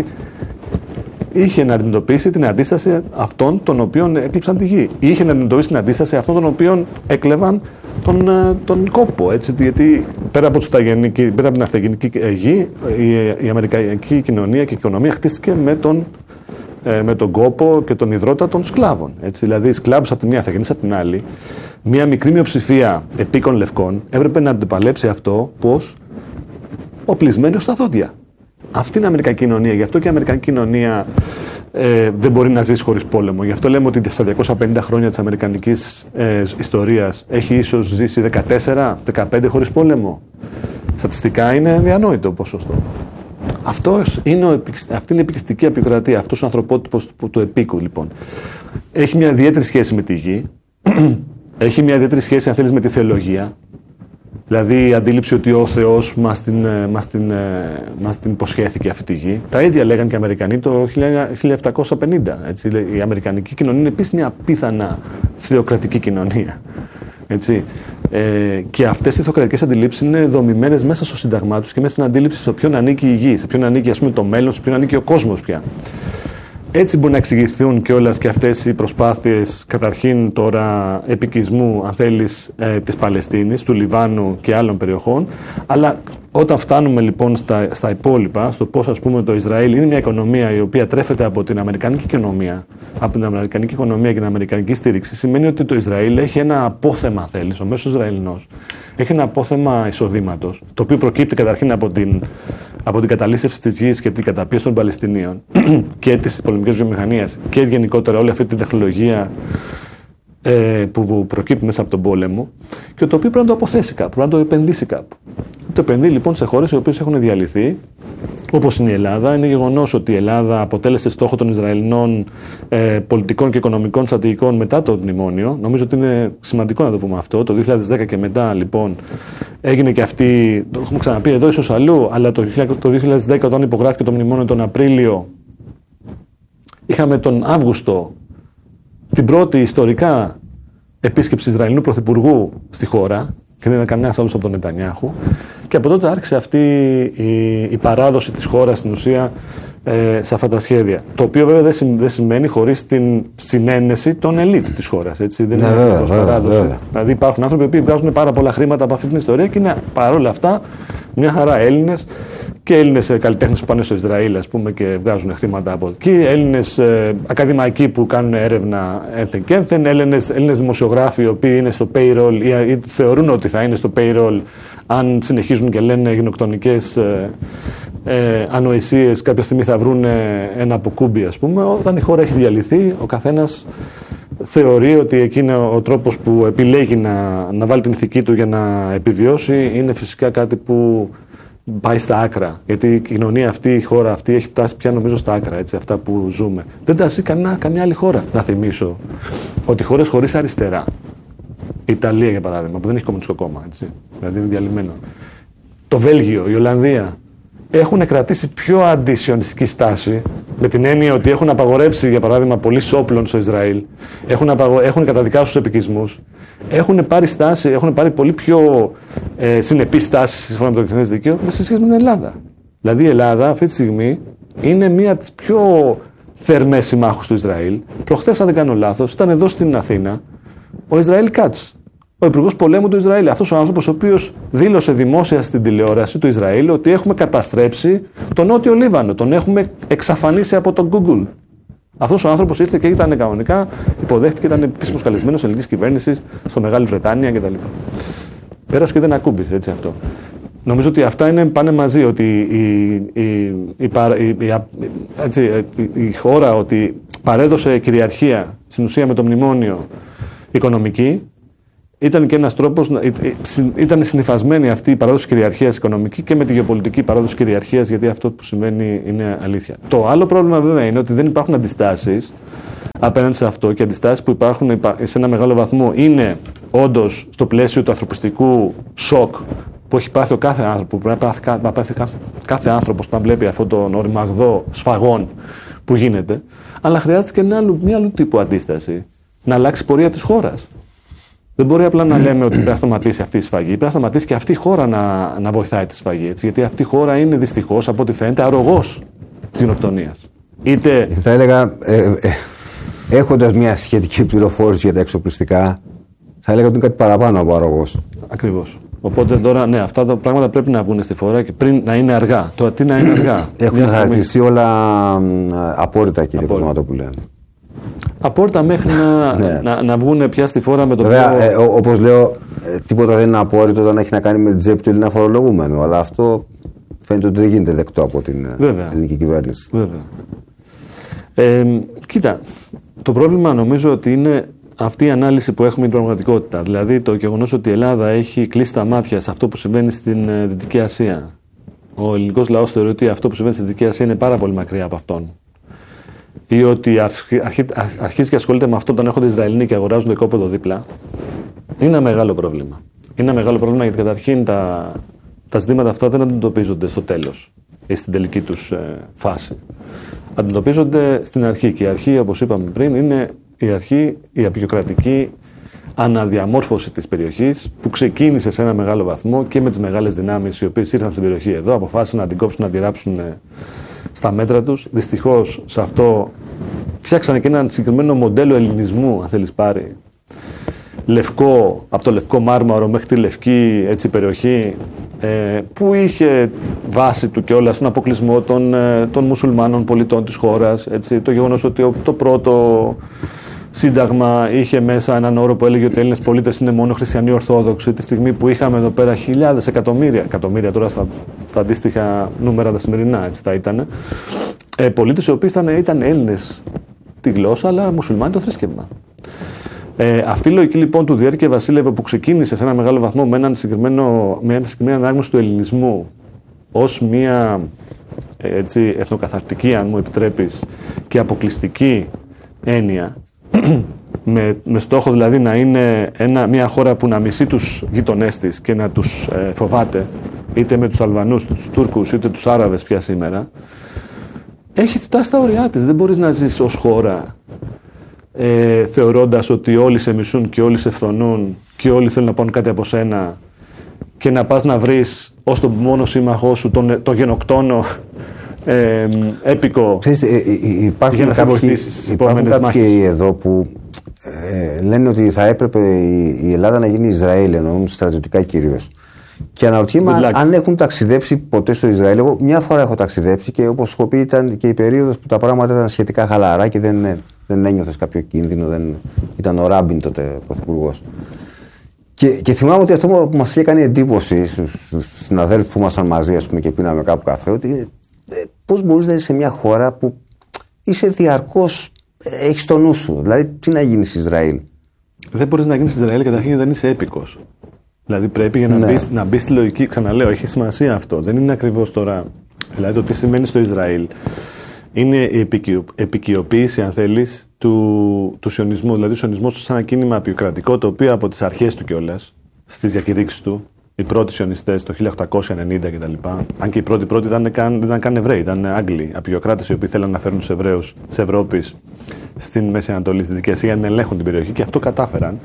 είχε να αντιμετωπίσει την αντίσταση αυτών των οποίων έκλειψαν τη γη. Είχε να αντιμετωπίσει την αντίσταση αυτών των οποίων έκλεβαν τον, τον κόπο. Έτσι, γιατί πέρα από, πέρα από την αυταγενική γη, η, η αμερικανική κοινωνία και η οικονομία χτίστηκε με τον, με τον κόπο και τον υδρότα των σκλάβων. Έτσι, δηλαδή, σκλάβους από τη μία, αυταγενείς από την άλλη. Μία μικρή μειοψηφία επίκων λευκών έπρεπε να αντιπαλέψει αυτό πώς οπλισμένοι στα δόντια. Αυτή είναι η αμερικανική κοινωνία. Γι' αυτό και η αμερικανική κοινωνία ε, δεν μπορεί να ζήσει χωρίς πόλεμο. Γι' αυτό λέμε ότι στα διακόσια πενήντα χρόνια της αμερικανικής ε, ιστορίας έχει ίσως ζήσει δεκατέσσερα δεκαπέντε χωρίς πόλεμο. Στατιστικά είναι διανόητο ποσοστό. Αυτός είναι ο, αυτή είναι η επικιστική αποικιοκρατία. Αυτός ο ανθρωπότυπος του, του επίκου, λοιπόν. Έχει μια ιδιαίτερη σχέση με τη γη. Έχει μια ιδιαίτερη σχέση, αν θέλεις, με τη θεολογία. Δηλαδή η αντίληψη ότι ο Θεός μας την, μας την, μας την υποσχέθηκε αυτή τη γη. Τα ίδια λέγανε και οι Αμερικανοί το χίλια επτακόσια πενήντα. Έτσι. Η αμερικανική κοινωνία είναι επίσης μια απίθανα θεοκρατική κοινωνία. Έτσι. Ε, και αυτές οι θεοκρατικές αντιλήψεις είναι δομημένες μέσα στο σύνταγμά τους και μέσα στην αντίληψη σε ποιον ανήκει η γη, σε ποιον ανήκει, ας πούμε, το μέλλον, σε ποιον ανήκει ο κόσμος πια. Έτσι μπορεί να εξηγηθούν κιόλας και αυτές οι προσπάθειες καταρχήν τώρα επικισμού, αν θέλεις, ε, της Παλαιστίνης, του Λιβάνου και άλλων περιοχών, αλλά όταν φτάνουμε λοιπόν στα, στα υπόλοιπα, στο πώς ας πούμε το Ισραήλ είναι μια οικονομία η οποία τρέφεται από την αμερικανική οικονομία, από την αμερικανική οικονομία και την αμερικανική στήριξη, σημαίνει ότι το Ισραήλ έχει ένα απόθεμα, αν θέλεις, ο μέσος Ισραηλινός έχει ένα απόθεμα εισοδήματος, το οποίο προκύπτει καταρχήν από την, από την καταλύσευση της γης και την καταπίεση των Παλαιστινίων και της πολεμικής βιομηχανίας και γενικότερα όλη αυτή την τεχνολογία ε, που, που προκύπτει μέσα από τον πόλεμο, και το οποίο πρέπει να το αποθέσει κάπου, πρέπει να το επενδύσει κάπου. Το επενδύει λοιπόν σε χώρες οι οποίες έχουν διαλυθεί, όπως είναι η Ελλάδα. Είναι γεγονός ότι η Ελλάδα αποτέλεσε στόχο των Ισραηλινών ε, πολιτικών και οικονομικών στρατηγικών μετά το μνημόνιο. Νομίζω ότι είναι σημαντικό να το πούμε αυτό. Το δύο χιλιάδες δέκα και μετά λοιπόν έγινε και αυτή, το έχουμε ξαναπεί εδώ ίσως αλλού, αλλά το, το δύο χιλιάδες δέκα όταν υπογράφηκε το μνημόνιο τον Απρίλιο, είχαμε τον Αύγουστο την πρώτη ιστορικά επίσκεψη Ισραηλινού Πρωθυπουργού στη χώρα, και δεν είναι κανένας άλλος από τον Νετανιάχου. Και από τότε άρχισε αυτή η, η παράδοση της χώρας στην ουσία ε, σε αυτά τα σχέδια. Το οποίο βέβαια δεν, σημ, δεν σημαίνει χωρίς την συνένεση των ελίτ της χώρας. Έτσι. Δεν ναι, είναι βέβαια, βέβαια, παράδοση. Βέβαια. Δηλαδή υπάρχουν άνθρωποι που βγάζουν πάρα πολλά χρήματα από αυτή την ιστορία και είναι παρόλα αυτά μια χαρά Έλληνες και Έλληνες καλλιτέχνες που πάνε στο Ισραήλ, ας πούμε, και βγάζουν χρήματα από εκεί, Έλληνες ε, ακαδημαϊκοί που κάνουν έρευνα ένθεν και ένθεν, Έλληνες, Έλληνες δημοσιογράφοι οι οποίοι είναι στο payroll ή, ή θεωρούν ότι θα είναι στο payroll αν συνεχίζουν και λένε γενοκτονικές ε, ε, ανοησίες, κάποια στιγμή θα βρουν ένα αποκούμπι, ας πούμε. Όταν η χώρα έχει διαλυθεί, ο καθένας θεωρεί ότι εκεί είναι ο τρόπος που επιλέγει να, να βάλει την ηθική του για να επιβιώσει, είναι φυσικά κάτι που πάει στα άκρα. Γιατί η κοινωνία αυτή, η χώρα αυτή έχει φτάσει πια νομίζω στα άκρα, έτσι, αυτά που ζούμε. Δεν τα ζει κανένα, καμιά άλλη χώρα. Να θυμίσω ότι χώρες χωρίς αριστερά, η Ιταλία για παράδειγμα, που δεν έχει κομμουνιστικό κόμμα, έτσι, δηλαδή είναι διαλυμένο, το Βέλγιο, η Ολλανδία, έχουν κρατήσει πιο αντισιωνιστική στάση, με την έννοια ότι έχουν απαγορέψει, για παράδειγμα, πωλήσεις όπλων στο Ισραήλ, έχουν, απαγο... έχουν καταδικάσει τους επικισμούς, έχουν πάρει στάση, έχουν πάρει πολύ πιο ε, συνεπή στάση σύμφωνα με το διεθνές δίκαιο σε σχέση με την Ελλάδα. Δηλαδή η Ελλάδα αυτή τη στιγμή είναι μία από τις πιο θερμές συμμάχους του Ισραήλ. Προχθές, αν δεν κάνω λάθος, ήταν εδώ στην Αθήνα ο Ισραήλ Κάτς, ο υπουργός πολέμου του Ισραήλ. Αυτός ο άνθρωπος ο οποίος δήλωσε δημόσια στην τηλεόραση του Ισραήλ ότι έχουμε καταστρέψει τον Νότιο Λίβανο, τον έχουμε εξαφανίσει από το Google. Αυτός ο άνθρωπος ήρθε και ήταν κανονικά, υποδέχτηκε, ήταν επίσημος καλεσμένος ελληνικής κυβέρνησης στο Μεγάλη Βρετάνια κτλ. Πέρασε και δεν ακούμπησε, έτσι αυτό. Νομίζω ότι αυτά είναι, πάνε μαζί, ότι η, η, η, η, η, έτσι, η, η χώρα ότι παρέδωσε κυριαρχία στην ουσία με το μνημόνιο οικονομική, ήταν και ένας τρόπος, ήταν συνυφασμένη αυτή η παράδοση κυριαρχίας οικονομική και με τη γεωπολιτική παράδοση κυριαρχίας, γιατί αυτό που σημαίνει είναι αλήθεια. Το άλλο πρόβλημα βέβαια είναι ότι δεν υπάρχουν αντιστάσεις απέναντι σε αυτό, και αντιστάσεις που υπάρχουν σε ένα μεγάλο βαθμό είναι όντως στο πλαίσιο του ανθρωπιστικού σοκ που έχει πάθει ο κάθε άνθρωπο, που πρέπει να πάθει κάθε άνθρωπος όταν βλέπει αυτόν τον οριμαγδό σφαγών που γίνεται, αλλά χρειάζεται και μια άλλου, μια άλλου τύπου αντίσταση, να αλλάξει πορεία της χώρας. Δεν μπορεί απλά να λέμε ότι πρέπει να σταματήσει αυτή η σφαγή. Πρέπει να σταματήσει και αυτή η χώρα να, να βοηθάει τη σφαγή. Έτσι, γιατί αυτή η χώρα είναι δυστυχώς, από ό,τι φαίνεται, αρρωγός της γενοκτονίας. Είτε... Θα έλεγα, ε, ε, έχοντας μια σχετική πληροφόρηση για τα εξοπλιστικά, θα έλεγα ότι είναι κάτι παραπάνω από αρρωγός. Ακριβώς. Οπότε τώρα, ναι, αυτά τα πράγματα πρέπει να βγουν στη φορά και πριν να είναι αργά. Τώρα, τι να είναι αργά. Έχουν χαρακτηριστεί όλα απόρριτα, κύριε Κοσματόπουλε. Απόρριτα μέχρι να, ναι. να, να βγουν πια στη φόρα με το Βέβαια, πιο... ε, όπως λέω, ε, τίποτα δεν είναι απόρριτο όταν έχει να κάνει με την τσέπη του Έλληνα φορολογούμενου. Αλλά αυτό φαίνεται ότι δεν γίνεται δεκτό από την Βέβαια. ελληνική κυβέρνηση. Βέβαια. Ε, κοίτα, το πρόβλημα νομίζω ότι είναι αυτή η ανάλυση που έχουμε την πραγματικότητα. Δηλαδή το γεγονός ότι η Ελλάδα έχει κλείσει τα μάτια σε αυτό που συμβαίνει στην ε, Δυτική Ασία. Ο ελληνικός λαός θεωρεί ότι αυτό που συμβαίνει στην Δυτική Ασία είναι πάρα πολύ μακριά από αυτόν. Ή ότι αρχι, αρχι, αρχίζει και ασχολείται με αυτό όταν έρχονται Ισραηλοί και αγοράζουν το οικόπεδο δίπλα, είναι ένα μεγάλο πρόβλημα. Είναι ένα μεγάλο πρόβλημα γιατί καταρχήν τα, τα ζητήματα αυτά δεν αντιμετωπίζονται στο τέλος ή στην τελική τους ε, φάση. Αντιμετωπίζονται στην αρχή, και η αρχή, όπως είπαμε πριν, είναι η αρχή, η απεικιοκρατική αναδιαμόρφωση της περιοχής που ξεκίνησε σε ένα μεγάλο βαθμό και με τις μεγάλες δυνάμεις οι οποίες ήρθαν στην περιοχή εδώ, αποφάσισαν να την κόψουν, να τη ράψουν στα μέτρα τους. Δυστυχώς σε αυτό φτιάξανε και ένα συγκεκριμένο μοντέλο ελληνισμού, αν θέλεις πάρει. Λευκό, από το λευκό μάρμαρο μέχρι τη λευκή έτσι, περιοχή, ε, που είχε βάση του και όλα στον αποκλεισμό των, ε, των μουσουλμάνων πολιτών της χώρας. Έτσι, το γεγονός ότι το πρώτο σύνταγμα είχε μέσα έναν όρο που έλεγε ότι οι Έλληνες πολίτες είναι μόνο χριστιανοί ορθόδοξοι, τη στιγμή που είχαμε εδώ πέρα χιλιάδες εκατομμύρια, εκατομμύρια τώρα στα, στα αντίστοιχα νούμερα τα σημερινά, έτσι θα ήταν, ε, πολίτες οι οποίοι ήταν, ήταν Έλληνες τη γλώσσα, αλλά μουσουλμάνοι το θρήσκευμα. Ε, αυτή η λογική λοιπόν του Διέρκεια Βασίλευε, που ξεκίνησε σε ένα μεγάλο βαθμό με, έναν συγκεκριμένο, με μια συγκεκριμένη ανάγνωση του ελληνισμού ως μια έτσι, εθνοκαθαρτική, αν μου επιτρέπεις, και αποκλειστική έννοια, με, με στόχο δηλαδή να είναι ένα, μια χώρα που να μισεί τους γειτονές της και να τους ε, φοβάται, είτε με τους Αλβανούς, τους Τούρκους, είτε τους Άραβες πια σήμερα, έχει φτάσει στα ωριά της. Δεν μπορείς να ζεις ως χώρα ε, θεωρώντας ότι όλοι σε μισούν και όλοι σε φθονούν και όλοι θέλουν να πάρουν κάτι από σένα και να πας να βρεις ως τον μόνο σύμμαχό σου τον, τον γενοκτόνο ε, έπικο. Ξέρεις, ε, ε, υπάρχουν για να κάποιοι, σε βοηθήσει στις υπάρχουν επόμενες κάποιοι μάχες εδώ που ε, λένε ότι θα έπρεπε η, η Ελλάδα να γίνει Ισραήλ, εννοούν στρατιωτικά κυρίως. Και αναρωτιέμαι αν, αν έχουν ταξιδέψει ποτέ στο Ισραήλ. Εγώ μια φορά έχω ταξιδέψει και όπως έχω πει ήταν και η περίοδος που τα πράγματα ήταν σχετικά χαλαρά και δεν, δεν ένιωθες κάποιο κίνδυνο. Δεν, ήταν ο Ράμπιν τότε πρωθυπουργός. Και, και θυμάμαι ότι αυτό που μας είχε κάνει εντύπωση στους συναδέλφους που ήμασταν μαζί, ας πούμε, και πίναμε κάπου καφέ, ότι ε, πώς μπορείς να είσαι σε μια χώρα που είσαι διαρκώς, ε, έχεις το νου σου. Δηλαδή, τι να γίνεις Ισραήλ. Δεν μπορείς να γίνεις Ισραήλ καταρχήν γιατί δεν είσαι έπικος. Δηλαδή πρέπει για να, ναι. μπεις, να μπεις στη λογική, ξαναλέω, έχει σημασία αυτό. Δεν είναι ακριβώς τώρα. Δηλαδή το τι σημαίνει στο Ισραήλ είναι η επικιο, επικιοποίηση, αν θέλεις, του, του σιωνισμού. Δηλαδή ο σιωνισμός σαν ένα κίνημα απεικιοκρατικό, το οποίο από τις αρχές του κιόλας, στις διακηρύξεις του, οι πρώτοι σιωνιστές το χίλια οκτακόσια ενενήντα κτλ. Αν και οι πρώτοι πρώτοι δεν ήταν, ήταν καν Εβραίοι, ήταν Άγγλοι, απεικιοκράτες οι οποίοι θέλαν να φέρουν τους Εβραίους της Ευρώπης στην Μέση Ανατολή, στη Δυτική Ασία, για να ελέγχουν την περιοχή, και αυτό κατάφεραν.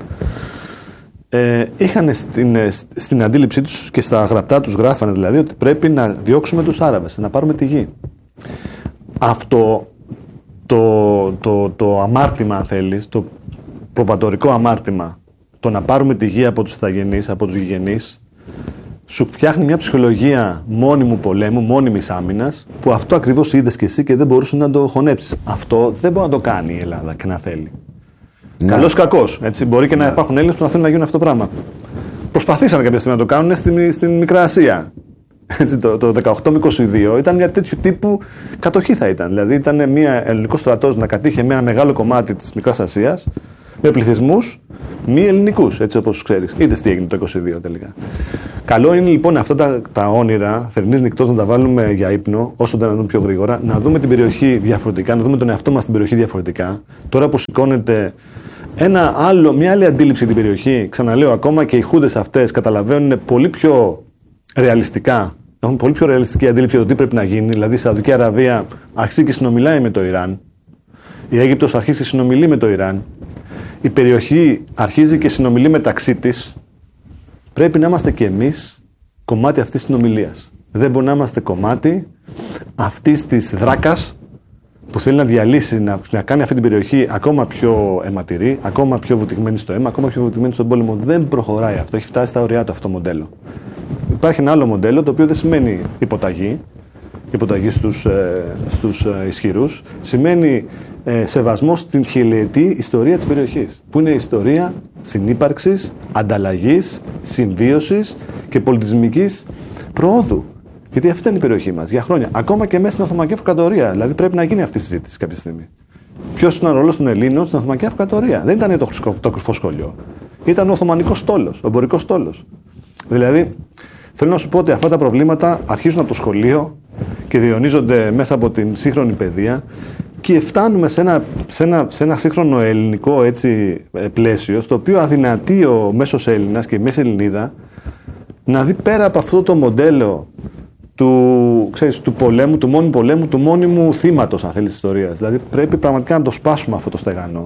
Ε, είχαν στην, στην αντίληψή τους και στα γραπτά τους γράφανε δηλαδή ότι πρέπει να διώξουμε τους Άραβες, να πάρουμε τη γη. Αυτό το, το, το αμάρτημα, αν θέλεις, το προπατορικό αμάρτημα, το να πάρουμε τη γη από τους ηθαγενείς, από τους γηγενείς, σου φτιάχνει μια ψυχολογία μόνιμου πολέμου, μόνιμης άμυνας, που αυτό ακριβώς είδες και εσύ και δεν μπορούσε να το χωνέψεις. Αυτό δεν μπορεί να το κάνει η Ελλάδα και να θέλει. Ναι. Καλός κακός. Έτσι. Μπορεί και ναι. να υπάρχουν Έλληνες που να θέλουν να γίνουν αυτό το πράγμα. Προσπαθήσαν κάποια στιγμή να το κάνουν στην, στην Μικρά Ασία. Έτσι, το, το δεκαοκτώ με είκοσι δύο ήταν μια τέτοιου τύπου κατοχή θα ήταν. Δηλαδή ήταν μια ελληνικός στρατός να κατήχε ένα μεγάλο κομμάτι της Μικράς Ασίας με πληθυσμούς μη ελληνικούς, έτσι όπως ξέρεις. Είδες τι έγινε το είκοσι δύο τελικά. Καλό είναι λοιπόν αυτά τα, τα όνειρα θερινής νυχτός να τα βάλουμε για ύπνο, όσο το δυνατόν πιο γρήγορα, να δούμε την περιοχή διαφορετικά, να δούμε τον εαυτό μας στην περιοχή διαφορετικά. Τώρα που σηκώνεται ένα άλλο, μια άλλη αντίληψη για την περιοχή, ξαναλέω, ακόμα και οι χούντες αυτές καταλαβαίνουν πολύ πιο ρεαλιστικά, έχουν πολύ πιο ρεαλιστική αντίληψη για το τι πρέπει να γίνει. Δηλαδή η Σαουδική Αραβία αρχίζει και συνομιλάει με το Ιράν, η Αίγυπτος αρχίζει και συνομιλεί με το Ιράν, η περιοχή αρχίζει και συνομιλεί μεταξύ της. Πρέπει να είμαστε και εμείς κομμάτι αυτής της συνομιλίας. Δεν μπορεί να είμαστε κομμάτι αυτής της δράκας που θέλει να διαλύσει, να, να κάνει αυτή την περιοχή ακόμα πιο αιματηρή, ακόμα πιο βουτυγμένη στο αίμα, ακόμα πιο βουτυγμένη στον πόλεμο. Δεν προχωράει αυτό. Έχει φτάσει στα ωριά του αυτό το μοντέλο. Υπάρχει ένα άλλο μοντέλο το οποίο δεν σημαίνει υποταγή, υποταγή στους, ε, στους ε, ισχυρούς. Σημαίνει ε, σεβασμό στην χιλιετή ιστορία της περιοχής, που είναι η ιστορία συνύπαρξης, ανταλλαγής, συμβίωσης και πολιτισμικής προόδου. Γιατί αυτή ήταν η περιοχή μας για χρόνια. Ακόμα και μέσα στην Οθωμανική Αυτοκρατορία. Δηλαδή πρέπει να γίνει αυτή η συζήτηση κάποια στιγμή. Ποιος ήταν ο ρόλος των Ελλήνων στην Οθωμανική Αυτοκρατορία? Δεν ήταν το, το κρυφό σχολείο. Ήταν ο Οθωμανικός στόλος, ο εμπορικός στόλος. Δηλαδή, θέλω να σου πω ότι αυτά τα προβλήματα αρχίζουν από το σχολείο και διαιωνίζονται μέσα από την σύγχρονη παιδεία και φτάνουμε σε ένα, σε ένα, σε ένα σύγχρονο ελληνικό έτσι, πλαίσιο, στο οποίο αδυνατεί ο μέσος Έλληνας και η μέση Ελληνίδα να δει πέρα από αυτό το μοντέλο του, ξέρεις, του πολέμου, του μόνιμου πολέμου, του μόνιμου θύματος, αν θέλεις, της ιστορίας. Δηλαδή πρέπει πραγματικά να το σπάσουμε αυτό το στεγανό.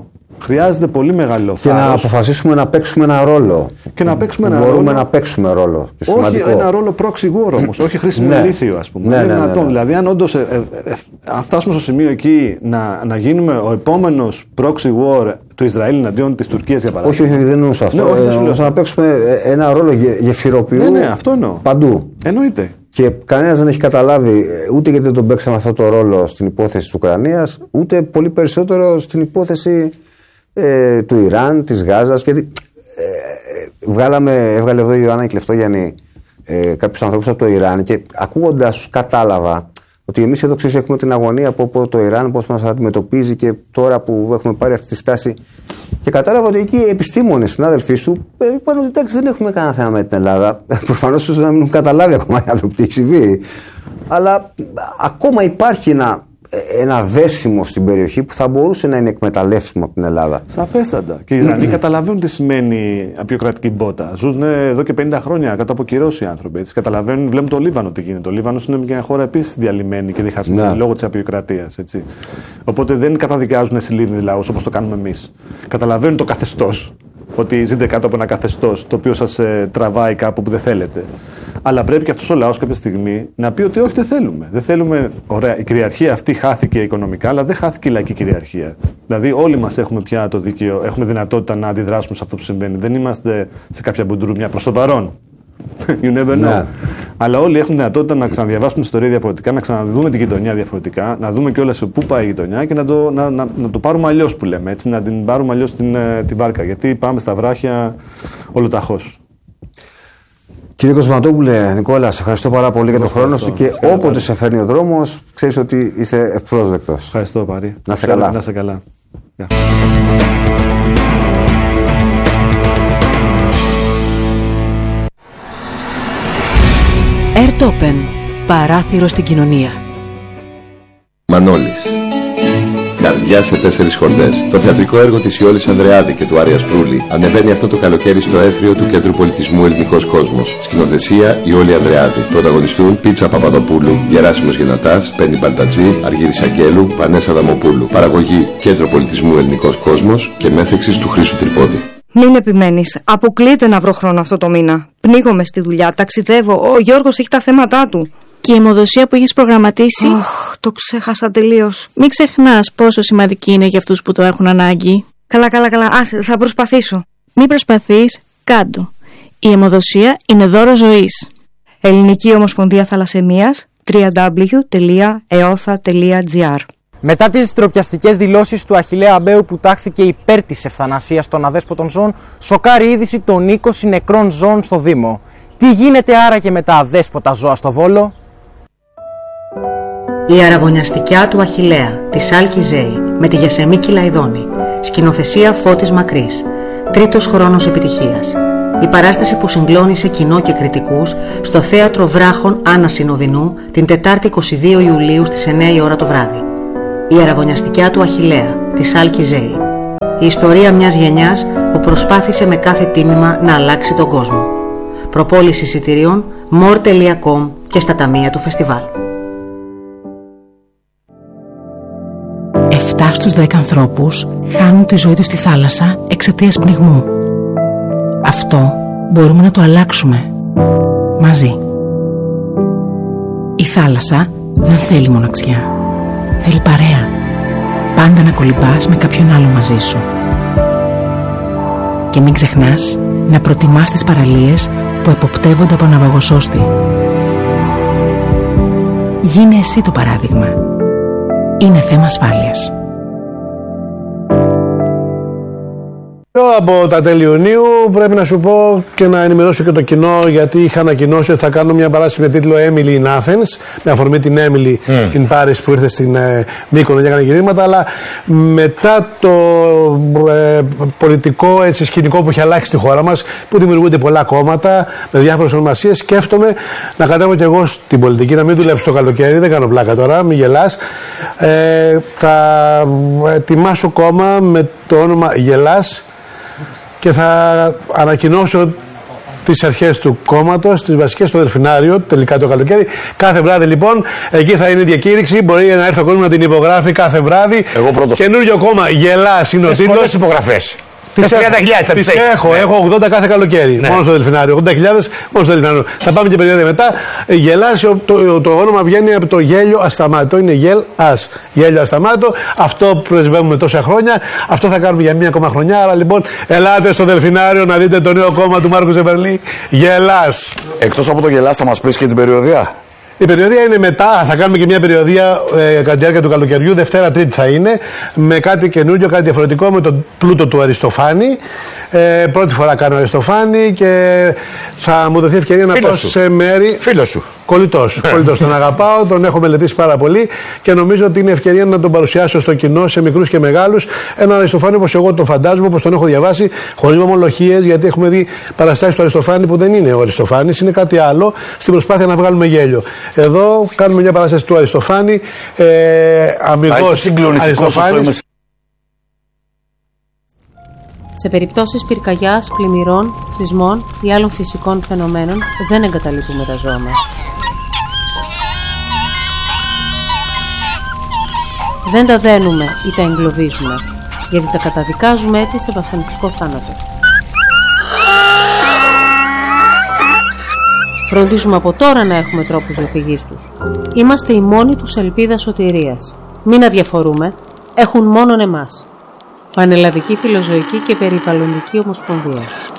Χρειάζεται πολύ μεγάλο θάρρος. Και να αποφασίσουμε να παίξουμε ένα ρόλο. Και να παίξουμε ένα Μπορούμε ρόλο. να παίξουμε ρόλο. Όχι σημαντικό. Ένα ρόλο proxy war όμως, όχι χρήσιμο ναι. ηλίθιο, ας πούμε. Ναι, είναι ναι, δυνατόν. ναι, ναι. Δηλαδή, αν όντως ε, ε, ε, αν φτάσουμε στο σημείο εκεί να, να γίνουμε ο επόμενος proxy war του Ισραήλ εναντίον της Τουρκίας, για παράδειγμα. Όχι, όχι, δεν εννοούσα αυτό. Ναι, όχι, ε, να παίξουμε ένα ρόλο γε, γεφυροποιού. Ναι, ναι, αυτό εννοώ. Παντού. Εννοείται. Και κανένας δεν έχει καταλάβει ούτε γιατί δεν τον παίξαμε αυτό το ρόλο στην υπόθεση της Ουκρανίας, ούτε πολύ περισσότερο στην υπόθεση ε, του Ιράν, της Γάζας. Γιατί ε, βγάλαμε, έβγαλε εδώ η Ιωάννα Κλεφτόγιαννη ε, κάποιους ανθρώπους από το Ιράν και ακούγοντας τους κατάλαβα ότι εμείς εδώ ξέρεις έχουμε την αγωνία από, από το Ιράν, πώς μας αντιμετωπίζει και τώρα που έχουμε πάρει αυτή τη στάση. Και κατάλαβα ότι εκεί οι επιστήμονες, συνάδελφοί σου, είπαν ότι εντάξει δεν έχουμε κανένα θέμα με την Ελλάδα. Προφανώς ίσως να μην έχουν καταλάβει ακόμα οι άνθρωποι τι έχει συμβεί. Αλλά ακόμα υπάρχει ένα, ένα δέσιμο στην περιοχή που θα μπορούσε να είναι εκμεταλλεύσιμο από την Ελλάδα. Σαφέστατα. Και οι Ιρανοί καταλαβαίνουν τι σημαίνει απεικιοκρατική μπότα. Ζουν εδώ και πενήντα χρόνια κάτω από κυρώσεις οι άνθρωποι. Έτσι. Καταλαβαίνουν, βλέπουν το Λίβανο τι γίνεται. Το Λίβανο είναι μια χώρα επίσης διαλυμένη και διχασμένη ναι. λόγω της απεικιοκρατίας. Οπότε δεν καταδικάζουν εσυλίδι λαούς όπως το κάνουμε εμείς. Καταλαβαίνουν το καθεστώς. Ότι ζείτε κάτω από ένα καθεστώς το οποίο σας ε, τραβάει κάπου που δεν θέλετε. Αλλά πρέπει και αυτός ο λαός κάποια στιγμή να πει ότι όχι, δεν θέλουμε. Δεν θέλουμε. Ωραία, η κυριαρχία αυτή χάθηκε οικονομικά, αλλά δεν χάθηκε η λαϊκή κυριαρχία. Δηλαδή, όλοι μας έχουμε πια το δίκαιο, έχουμε δυνατότητα να αντιδράσουμε σε αυτό που συμβαίνει. Δεν είμαστε σε κάποια μπουντρούμια προς το παρόν. You never know. Ναι. Αλλά όλοι έχουν δυνατότητα να ξαναδιαβάσουμε την ιστορία διαφορετικά, να ξαναδούμε την γειτονιά διαφορετικά, να δούμε κιόλας πού πάει η γειτονιά και να το, να, να, να το πάρουμε αλλιώς που λέμε. Έτσι, να την πάρουμε αλλιώς την, την βάρκα. Γιατί πάμε στα βράχια ολοταχώς. Κύριε Κοσματόπουλε, Νικόλα, σε ευχαριστώ πάρα πολύ για τον χρόνο σου και όποτε πάρει. Σε φέρνει ο δρόμος, ξέρεις ότι είσαι ευπρόσδεκτος. Ευχαριστώ, Πάρη. Να σε καλά. Να σε καλά. Airtopen. Παράθυρο στην κοινωνία. Μανώλης. Καρδιά σε τέσσερις χορδές. Το θεατρικό έργο της Ιόλης Ανδρεάδη και του Άρια Σπρούλη ανεβαίνει αυτό το καλοκαίρι στο έθριο του Κέντρου Πολιτισμού Ελληνικός Κόσμος. Σκηνοθεσία Ιόλη Ανδρεάδη. Πρωταγωνιστούν Πίτσα Παπαδοπούλου, Γεράσιμος Γενατάς, Πέννη Μπαλτατζή, Αργύρης Αγγέλου, Βανέσα Δαμοπούλου. Παραγωγή Κέντρο Πολιτισμού Ελληνικός Κόσμος και μέθεξης του Χρήστου Τρυπόδη. Μην επιμένεις. Αποκλείεται να βρω χρόνο αυτό το μήνα. Πνίγομαι στη δουλειά, ταξιδεύω. Ο Γιώργος έχει τα θέματα του. Και η αιμοδοσία που έχεις προγραμματίσει. Oh, το ξέχασα τελείως. Μην ξεχνάς πόσο σημαντική είναι για αυτούς που το έχουν ανάγκη. Καλά, καλά, καλά. Άσε, θα προσπαθήσω. Μην προσπαθείς, κάντο. Η αιμοδοσία είναι δώρο ζωής. Ελληνική Ομοσπονδία Θαλασσαιμίας double-u double-u double-u τελεία e o t h a τελεία g r. Μετά τις ντροπιαστικές δηλώσεις του Αχιλλέα Αμπαίου που τάχθηκε υπέρ της ευθανασίας των αδέσποτων ζώων, σοκάρει είδηση των είκοσι νεκρών ζώων στο Δήμο. Τι γίνεται άραγε με τα αδέσποτα ζώα στο Βόλο? Η αραβωνιαστικιά του Αχιλλέα, της Άλκη Ζέη, με τη Γεσεμίκη Λαϊδόνη. Σκηνοθεσία Φώτης Μακρύς. Τρίτος χρόνος επιτυχίας. Η παράσταση που συγκλώνησε κοινό και κριτικούς στο Θέατρο Βράχων Άννα Συνοδεινού την Τετάρτη είκοσι δύο Ιουλίου στις εννιά η ώρα το βράδυ. Η αραβωνιαστικιά του Αχιλλέα, της Άλκη Ζέη. Η ιστορία μιας γενιάς που προσπάθησε με κάθε τίμημα να αλλάξει τον κόσμο. Προπόληση εισιτηρίων more τελεία com και στα ταμεία του φεστιβάλ. Εφτά στους δέκα ανθρώπους χάνουν τη ζωή τους στη θάλασσα εξαιτίας πνιγμού. Αυτό μπορούμε να το αλλάξουμε. Μαζί. Η θάλασσα δεν θέλει μοναξιά. Θέλει παρέα. Πάντα να κολυμπάς με κάποιον άλλο μαζί σου. Και μην ξεχνάς να προτιμάς τις παραλίες που εποπτεύονται από ναυαγοσώστη. Γίνε εσύ το παράδειγμα. Είναι θέμα ασφάλειας. Από τα τέλη Ιουνίου πρέπει να σου πω και να ενημερώσω και το κοινό, γιατί είχα ανακοινώσει ότι θα κάνω μια παράσταση με τίτλο Emily in Athens, με αφορμή την Emily mm. in Paris που ήρθε στην ε, Μύκονο και έκανε γυρίσματα, αλλά μετά το ε, πολιτικό έτσι, σκηνικό που έχει αλλάξει στη χώρα μας, που δημιουργούνται πολλά κόμματα με διάφορες ονομασίες, σκέφτομαι να κατέβω και εγώ στην πολιτική, να μην δουλέψω το καλοκαίρι, δεν κάνω πλάκα τώρα, μην γελάς. Ε, θα ετοιμάσω κόμμα με το όνομα Γελάς και θα ανακοινώσω τις αρχές του κόμματος, τις βασικές στο Δελφινάριο, τελικά το καλοκαίρι. Κάθε βράδυ λοιπόν, εκεί θα είναι η διακήρυξη. Μπορεί να έρθει ο κόσμος να την υπογράφει κάθε βράδυ. Εγώ πρώτος. Καινούριο κόμμα, Γελάς είναι ο τίτλος. Πολλές υπογραφές. Τις τριάντα χιλιάδες θα τις έχω, ναι. έχω ογδόντα κάθε καλοκαίρι, ναι. μόνο στο Δελφινάριο. ογδόντα χιλιάδες μόνο στο Δελφινάριο. Θα πάμε και περίοδο μετά. Γελάς, το, το, το όνομα βγαίνει από το γέλιο ασταμάτο. Είναι γελ ας. Γέλιο ασταμάτο. Αυτό πρεσβεύουμε τόσα χρόνια. Αυτό θα κάνουμε για μία ακόμα χρονιά. Άρα λοιπόν, ελάτε στο Δελφινάριο να δείτε το νέο κόμμα του Μάρκου Ζεβερλή. Γελάς. Εκτός από το Γελάς, θα μας πεις και την περιοδία. Η περιοδία είναι μετά, θα κάνουμε και μια περιοδία ε, κατά τη διάρκεια του καλοκαιριού, Δευτέρα Τρίτη θα είναι, με κάτι καινούριο, κάτι διαφορετικό, με τον πλούτο του Αριστοφάνη. Ε, πρώτη φορά κάνω Αριστοφάνη και θα μου δοθεί ευκαιρία να πάω σε μέρη. Φίλος σου. Κολλητός. Κολλητός. Τον αγαπάω, τον έχω μελετήσει πάρα πολύ και νομίζω ότι είναι ευκαιρία να τον παρουσιάσω στο κοινό, σε μικρούς και μεγάλους. Έναν Αριστοφάνη όπως εγώ τον φαντάζομαι, όπως τον έχω διαβάσει, χωρίς ομολογίες, γιατί έχουμε δει παραστάσεις του Αριστοφάνη που δεν είναι ο Αριστοφάνης, είναι κάτι άλλο, στην προσπάθεια να βγάλουμε γέλιο. Εδώ κάνουμε μια παράσταση του Αριστοφάνη, ε, αμιγώς Αριστοφάνης. Σε περιπτώσεις πυρκαγιάς, πλημμυρών, σεισμών ή άλλων φυσικών φαινομένων δεν εγκαταλείπουμε τα ζώα μας. Δεν τα δένουμε ή τα εγκλωβίζουμε, γιατί τα καταδικάζουμε έτσι σε βασανιστικό θάνατο. Φροντίζουμε από τώρα να έχουμε τρόπους διαφυγής τους. Είμαστε η μόνη τους ελπίδα σωτηρίας. Μην αδιαφορούμε, έχουν μόνον εμάς. Πανελλαδική Φιλοζωική και Περιβαλλοντική Ομοσπονδία.